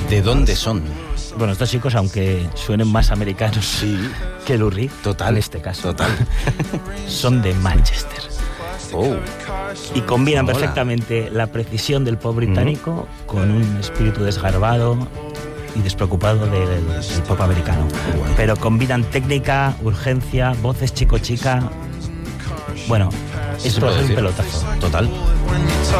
¿De dónde son? Bueno, estos chicos, aunque suenen más americanos Sí. que Lou Reed, Total. en este caso, Total. son de Manchester. Oh. Y combinan Mola. perfectamente la precisión del pop británico con un espíritu desgarbado y despreocupado del pop americano. Pero combinan técnica, urgencia, voces chico-chica. Bueno, Sí, se esto puede es un decir. pelotazo. Total.